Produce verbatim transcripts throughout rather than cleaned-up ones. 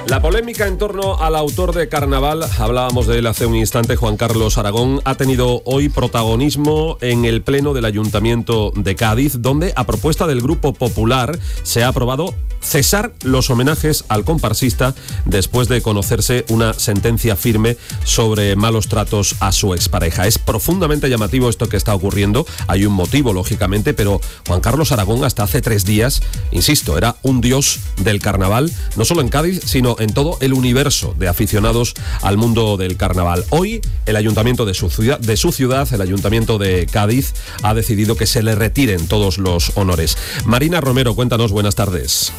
La polémica en torno al autor de Carnaval, hablábamos de él hace un instante, Juan Carlos Aragón, ha tenido hoy protagonismo en el Pleno del Ayuntamiento de Cádiz, donde, a propuesta del Grupo Popular, se ha aprobado cesar los homenajes al comparsista después de conocerse una sentencia firme sobre malos tratos a su expareja. Es profundamente llamativo esto que está ocurriendo, hay un motivo, lógicamente, pero Juan Carlos Aragón hasta hace tres días, insisto, era un dios del carnaval, no solo en Cádiz, sino en todo el universo de aficionados al mundo del carnaval. Hoy, el ayuntamiento de su ciudad, de su ciudad, el ayuntamiento de Cádiz, ha decidido que se le retiren todos los honores. Marina Romero, cuéntanos, buenas tardes.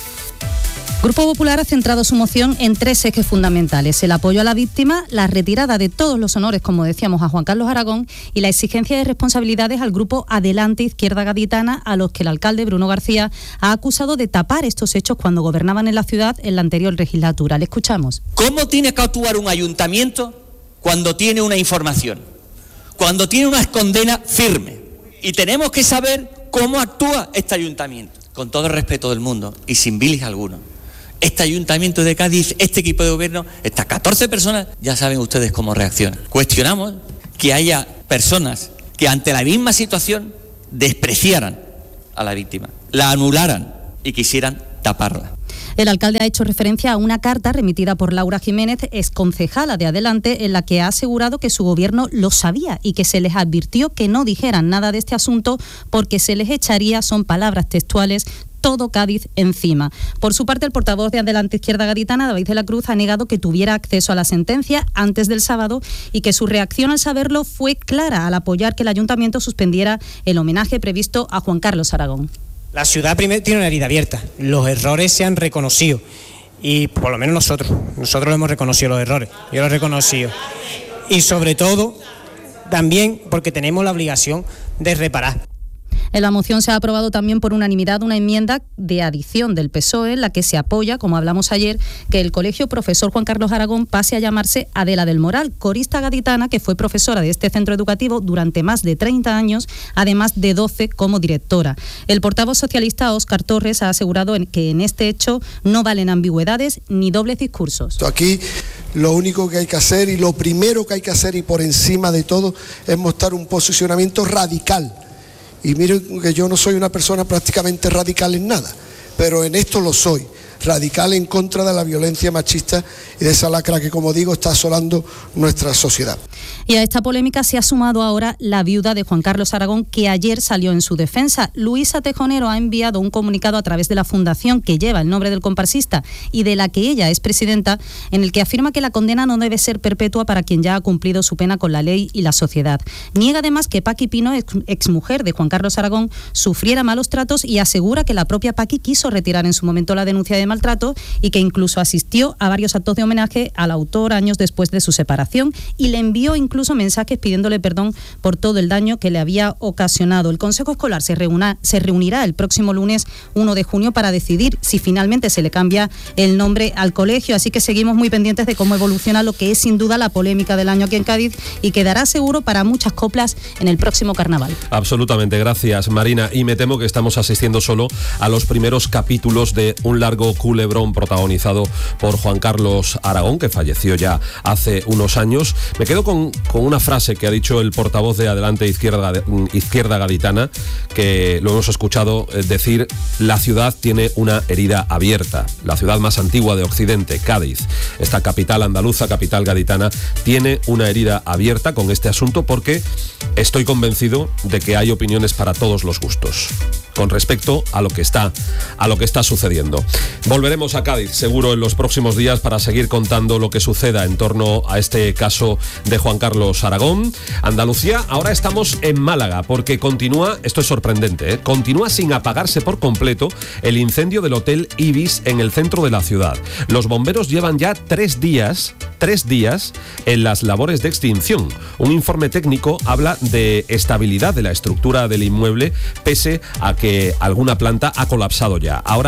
Grupo Popular ha centrado su moción en tres ejes fundamentales: el apoyo a la víctima, la retirada de todos los honores, como decíamos, a Juan Carlos Aragón, y la exigencia de responsabilidades al grupo Adelante Izquierda Gaditana, a los que el alcalde Bruno García ha acusado de tapar estos hechos cuando gobernaban en la ciudad en la anterior legislatura. Le escuchamos. ¿Cómo tiene que actuar un ayuntamiento cuando tiene una información? Cuando tiene una condena firme. Y tenemos que saber cómo actúa este ayuntamiento, con todo el respeto del mundo y sin bilis alguno. Este ayuntamiento de Cádiz, este equipo de gobierno, estas catorce personas, ya saben ustedes cómo reaccionan. Cuestionamos que haya personas que ante la misma situación despreciaran a la víctima, la anularan y quisieran taparla. El alcalde ha hecho referencia a una carta remitida por Laura Jiménez, exconcejala de Adelante, en la que ha asegurado que su gobierno lo sabía y que se les advirtió que no dijeran nada de este asunto porque se les echaría, son palabras textuales, todo Cádiz encima. Por su parte, el portavoz de Adelante Izquierda Gaditana, David de la Cruz, ha negado que tuviera acceso a la sentencia antes del sábado y que su reacción al saberlo fue clara al apoyar que el ayuntamiento suspendiera el homenaje previsto a Juan Carlos Aragón. La ciudad primero tiene una herida abierta, los errores se han reconocido y por lo menos nosotros, nosotros hemos reconocido los errores, yo los he reconocido y sobre todo también porque tenemos la obligación de reparar. En la moción se ha aprobado también por unanimidad una enmienda de adición del P S O E en la que se apoya, como hablamos ayer, que el Colegio Profesor Juan Carlos Aragón pase a llamarse Adela del Moral, corista gaditana que fue profesora de este centro educativo durante más de treinta años, además de doce como directora. El portavoz socialista Óscar Torres ha asegurado que en este hecho no valen ambigüedades ni dobles discursos. Aquí lo único que hay que hacer y lo primero que hay que hacer y por encima de todo es mostrar un posicionamiento radical. Y miren que yo no soy una persona prácticamente radical en nada, pero en esto lo soy, radical en contra de la violencia machista y de esa lacra que, como digo, está asolando nuestra sociedad. Y a esta polémica se ha sumado ahora la viuda de Juan Carlos Aragón, que ayer salió en su defensa. Luisa Tejonero ha enviado un comunicado a través de la fundación que lleva el nombre del comparsista y de la que ella es presidenta, en el que afirma que la condena no debe ser perpetua para quien ya ha cumplido su pena con la ley y la sociedad. Niega además que Paqui Pino, ex, exmujer de Juan Carlos Aragón, sufriera malos tratos y asegura que la propia Paqui quiso retirar en su momento la denuncia de maltrato y que incluso asistió a varios actos de homenaje al autor años después de su separación y le envió incluso mensajes pidiéndole perdón por todo el daño que le había ocasionado. El Consejo Escolar se, reúna, se reunirá el próximo lunes uno de junio para decidir si finalmente se le cambia el nombre al colegio, así que seguimos muy pendientes de cómo evoluciona lo que es sin duda la polémica del año aquí en Cádiz y quedará seguro para muchas coplas en el próximo carnaval. Absolutamente, gracias Marina, y me temo que estamos asistiendo solo a los primeros capítulos de un largo culebrón protagonizado por Juan Carlos Aragón, que falleció ya hace unos años. Me quedo con, con una frase que ha dicho el portavoz de Adelante Izquierda, Izquierda Gaditana, que lo hemos escuchado decir: la ciudad tiene una herida abierta. La ciudad más antigua de Occidente, Cádiz, esta capital andaluza, capital gaditana, tiene una herida abierta con este asunto porque estoy convencido de que hay opiniones para todos los gustos con respecto a lo que está a lo que está sucediendo. Volveremos a Cádiz seguro en los próximos días para seguir contando lo que suceda en torno a este caso de Juan Carlos Aragón. Andalucía, ahora estamos en Málaga porque continúa, esto es sorprendente, ¿eh? continúa sin apagarse por completo el incendio del Hotel Ibis en el centro de la ciudad. Los bomberos llevan ya tres días, tres días en las labores de extinción. Un informe técnico habla de estabilidad de la estructura del inmueble pese a que alguna planta ha colapsado ya. Ahora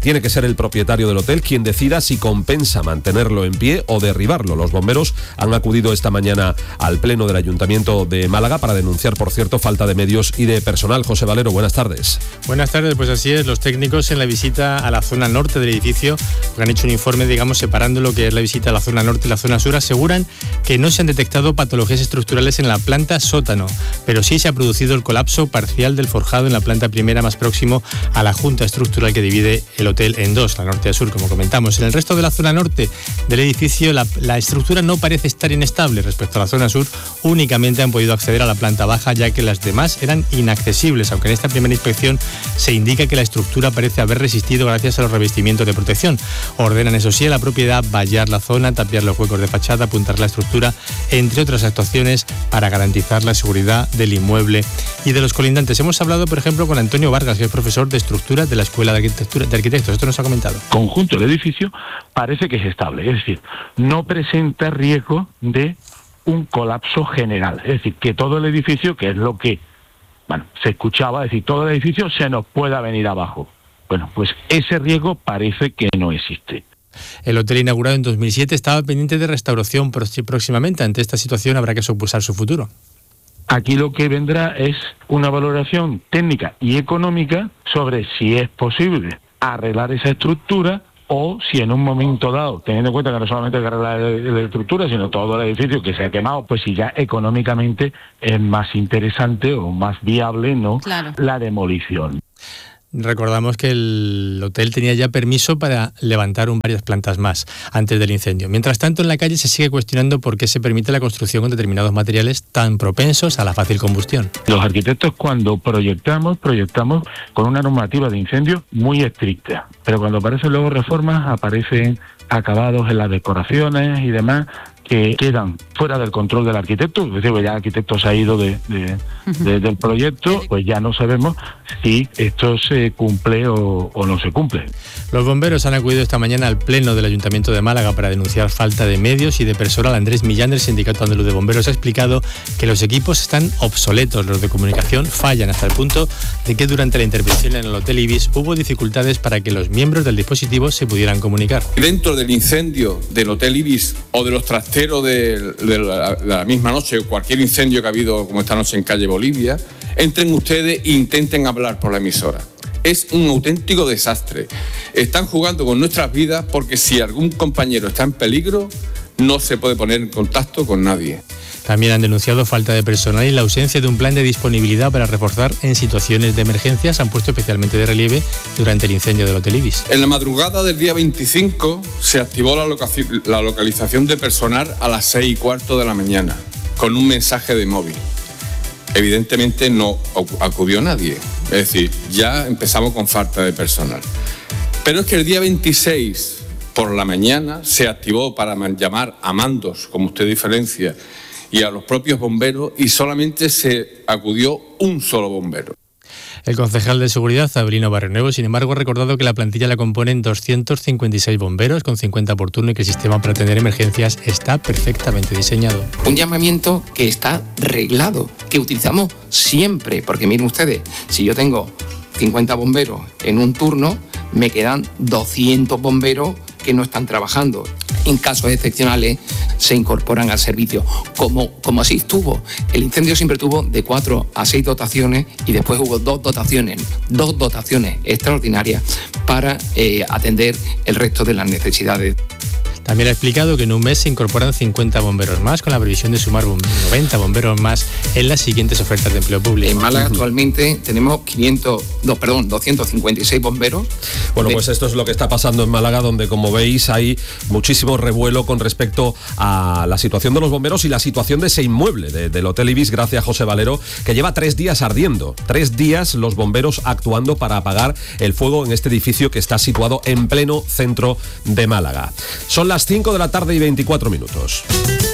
Tiene que ser el propietario del hotel quien decida si compensa mantenerlo en pie o derribarlo. Los bomberos han acudido esta mañana al pleno del Ayuntamiento de Málaga para denunciar, por cierto, falta de medios y de personal. José Valero, buenas tardes. Buenas tardes, pues así es. Los técnicos en la visita a la zona norte del edificio, que han hecho un informe, digamos, separando lo que es la visita a la zona norte y la zona sur, aseguran que no se han detectado patologías estructurales en la planta sótano, pero sí se ha producido el colapso parcial del forjado en la planta primera, más próximo a la junta estructural que divide el hotel en dos, la norte a sur, como comentamos. En el resto de la zona norte del edificio, la, la estructura no parece estar inestable. Respecto a la zona sur, únicamente han podido acceder a la planta baja, ya que las demás eran inaccesibles, aunque en esta primera inspección se indica que la estructura parece haber resistido gracias a los revestimientos de protección. Ordenan, eso sí, a la propiedad vallar la zona, tapiar los huecos de fachada, apuntar la estructura, entre otras actuaciones para garantizar la seguridad del inmueble y de los colindantes. Hemos hablado, por ejemplo, con Antonio Vargas, que es profesor de estructura de la Escuela de Arquitectura de Arquitectos. Esto nos ha comentado. Conjunto del edificio parece que es estable, es decir, no presenta riesgo de un colapso general, es decir, que todo el edificio, que es lo que, bueno, se escuchaba, es decir, todo el edificio se nos pueda venir abajo. Bueno, pues ese riesgo parece que no existe. El hotel, inaugurado en dos mil siete, estaba pendiente de restauración próximamente. Ante esta situación habrá que sopesar su futuro. Aquí lo que vendrá es una valoración técnica y económica sobre si es posible arreglar esa estructura o si en un momento dado, teniendo en cuenta que no solamente hay que arreglar la estructura, sino todo el edificio que se ha quemado, pues si ya económicamente es más interesante o más viable, ¿no? Claro. La demolición. Recordamos que el hotel tenía ya permiso para levantar un, varias plantas más antes del incendio. Mientras tanto, en la calle se sigue cuestionando por qué se permite la construcción con determinados materiales tan propensos a la fácil combustión. Los arquitectos, cuando proyectamos, proyectamos con una normativa de incendio muy estricta, pero cuando aparecen luego reformas, aparecen acabados en las decoraciones y demás que quedan fuera del control del arquitecto. Es decir, que ya el arquitecto se ha ido de, de, de, del proyecto, pues ya no sabemos si esto se cumple o, o no se cumple. Los bomberos han acudido esta mañana al pleno del Ayuntamiento de Málaga para denunciar falta de medios y de personal. Andrés Millán, del Sindicato Andaluz de Bomberos, ha explicado que los equipos están obsoletos, los de comunicación fallan, hasta el punto de que durante la intervención en el Hotel Ibis hubo dificultades para que los miembros del dispositivo se pudieran comunicar. Dentro del incendio del Hotel Ibis o de los trasteros de, de, la, de la misma noche, o cualquier incendio que ha habido como esta noche en calle Bolivia, entren ustedes e intenten hablar por la emisora. Es un auténtico desastre. Están jugando con nuestras vidas porque si algún compañero está en peligro, no se puede poner en contacto con nadie. También han denunciado falta de personal y la ausencia de un plan de disponibilidad para reforzar en situaciones de emergencia. Se han puesto especialmente de relieve durante el incendio del Hotel Ibis. En la madrugada del día veinticinco se activó la, locaci- la localización de personal a las seis y cuarto de la mañana con un mensaje de móvil. Evidentemente no acudió nadie, es decir, ya empezamos con falta de personal. Pero es que el día veintiséis por la mañana se activó para llamar a mandos, como usted diferencia, y a los propios bomberos, y solamente se acudió un solo bombero. El concejal de Seguridad, Avelino Barrionuevo, sin embargo, ha recordado que la plantilla la componen doscientos cincuenta y seis bomberos, con cincuenta por turno, y que el sistema para atender emergencias está perfectamente diseñado. Un llamamiento que está reglado, que utilizamos siempre, porque miren ustedes, si yo tengo cincuenta bomberos en un turno, me quedan doscientos bomberos que no están trabajando. En casos excepcionales se incorporan al servicio, como, como así estuvo. El incendio siempre tuvo de cuatro a seis dotaciones y después hubo dos dotaciones, dos dotaciones extraordinarias para eh, atender el resto de las necesidades. También ha explicado que en un mes se incorporan cincuenta bomberos más, con la previsión de sumar noventa bomberos más en las siguientes ofertas de empleo público. En Málaga actualmente tenemos quinientos, no, perdón, doscientos cincuenta y seis bomberos. Bueno, pues esto es lo que está pasando en Málaga, donde, como veis, hay muchísimo revuelo con respecto a la situación de los bomberos y la situación de ese inmueble de, del Hotel Ibis, gracias a José Valero, que lleva tres días ardiendo. Tres días los bomberos actuando para apagar el fuego en este edificio que está situado en pleno centro de Málaga. Son las cinco de la tarde y veinticuatro minutos.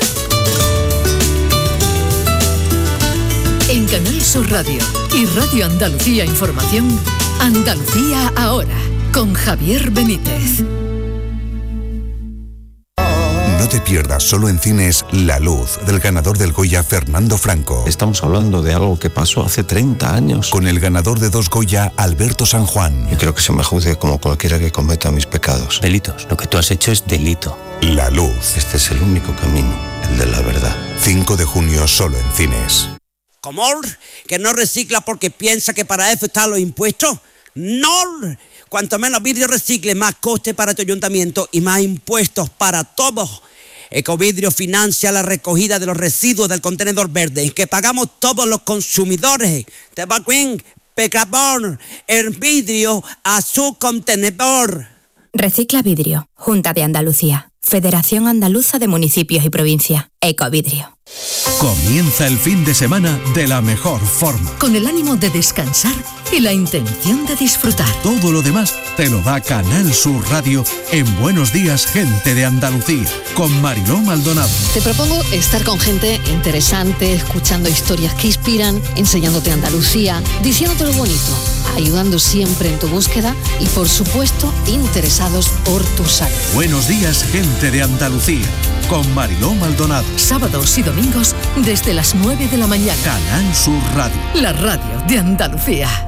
En Canal Sur Radio y Radio Andalucía Información, Andalucía Ahora, con Javier Benítez. No te pierdas solo en cines La Luz, del ganador del Goya Fernando Franco. Estamos hablando de algo que pasó hace treinta años. Con el ganador de dos Goya, Alberto San Juan. Yo creo que se me juzgue como cualquiera que cometa mis pecados. Delitos. Lo que tú has hecho es delito. La Luz. Este es el único camino, el de la verdad. cinco de junio solo en cines. ¿Comor? ¿Que no recicla porque piensa que para eso están los impuestos? ¡No! Cuanto menos vidrio recicle, más coste para tu ayuntamiento y más impuestos para todos. Ecovidrio financia la recogida de los residuos del contenedor verde que pagamos todos los consumidores. Te va bien, pecador, el vidrio a su contenedor. Recicla Vidrio, Junta de Andalucía, Federación Andaluza de Municipios y Provincias, Ecovidrio. Comienza el fin de semana de la mejor forma. Con el ánimo de descansar y la intención de disfrutar. Todo lo demás te lo da Canal Sur Radio en Buenos Días, Gente de Andalucía, con Mariló Maldonado. Te propongo estar con gente interesante, escuchando historias que inspiran, enseñándote Andalucía, diciéndote lo bonito, ayudando siempre en tu búsqueda y, por supuesto, interesados por tu salud. Buenos Días, Gente de Andalucía, con Mariló Maldonado. Sábados y domingos desde las nueve de la mañana. Canal Sur Radio. La radio de Andalucía.